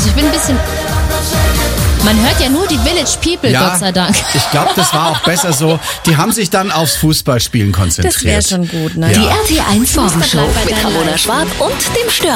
Also ich bin ein bisschen... Man hört ja nur die Village People, Ja, Gott sei Dank. Ich glaube, das war auch besser so. Die haben sich dann aufs Fußballspielen konzentriert. Das wäre schon gut, ne? Ja. Die RT1 Morgenshow bleibt bei mit deinen Ramona Leisten. Schwab und dem Stör.